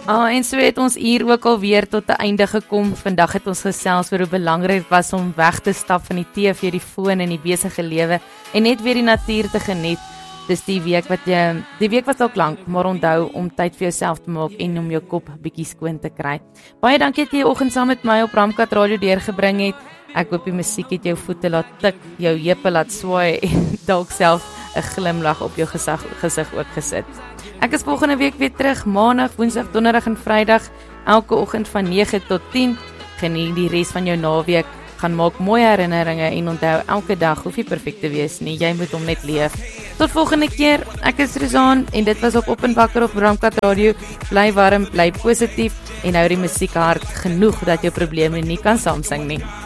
En so het ons hier ook alweer tot 'n einde gekom. Vandag het ons gesels oor hoe belangrik dit was om weg te stap van die TV, die foon en die besige lewe en net weer die natuur te geniet. Dis die week was dalk lank, maar onthou om tyd vir jouself te maak en om jou kop bietjie skoon te kry. Baie dankie dat jy oggend saam met my op Ramkat Radio deurgebring het. Ek hoop die musiek het jou voete laat tik, jou heupe laat swaai en dalk self 'n glimlag op jou gesig ook gesit. Ek is volgende week weer terug, Maandag, Woensdag, Donderdag en Vrydag, elke oggend van 9 tot 10. Geniet die res van jou naweek, gaan maak mooi herinneringe en onthou elke dag hoef jy perfek te wees nie, jy moet hom net leef. Tot volgende keer, ek is Rozaan en dit was op en Wakker op Ramkat Radio. Bly warm, bly positief en hou die musiek hard genoeg dat jou probleme nie kan saamsing nie.